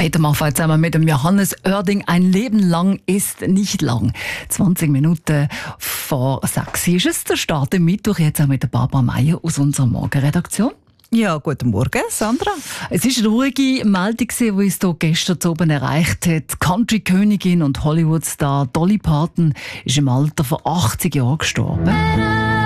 weitermachen zusammen mit dem Johannes Oerding. Ein Leben lang ist nicht lang. 20 Minuten vor 6 ist es der Start im Mittwoch. Jetzt auch mit der Barbara Meier aus unserer Morgenredaktion. Ja, guten Morgen, Sandra. Es ist eine ruhige Meldung, die uns hier gestern oben erreicht hat. Country-Königin und Hollywood-Star Dolly Parton ist im Alter von 80 Jahren gestorben.